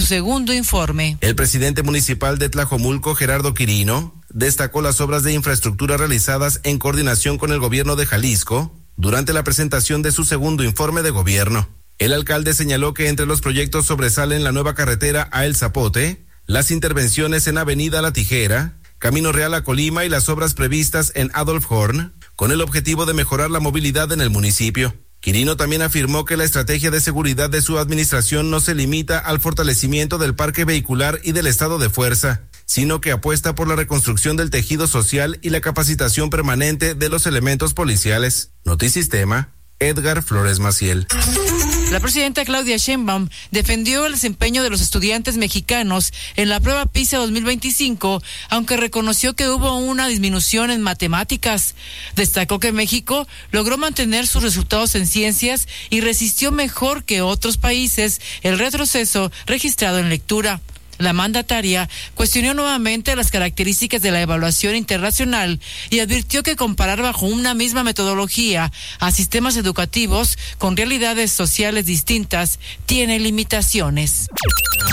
su segundo informe. El presidente municipal de Tlajomulco, Gerardo Quirino, destacó las obras de infraestructura realizadas en coordinación con el gobierno de Jalisco durante la presentación de su segundo informe de gobierno. El alcalde señaló que entre los proyectos sobresalen la nueva carretera a El Zapote, las intervenciones en Avenida La Tijera, Camino Real a Colima y las obras previstas en Adolf Horn, con el objetivo de mejorar la movilidad en el municipio. Quirino también afirmó que la estrategia de seguridad de su administración no se limita al fortalecimiento del parque vehicular y del estado de fuerza, sino que apuesta por la reconstrucción del tejido social y la capacitación permanente de los elementos policiales. Notisistema, Edgar Flores Maciel. La presidenta Claudia Sheinbaum defendió el desempeño de los estudiantes mexicanos en la prueba PISA 2025, aunque reconoció que hubo una disminución en matemáticas. Destacó que México logró mantener sus resultados en ciencias y resistió mejor que otros países el retroceso registrado en lectura. La mandataria cuestionó nuevamente las características de la evaluación internacional y advirtió que comparar bajo una misma metodología a sistemas educativos con realidades sociales distintas tiene limitaciones.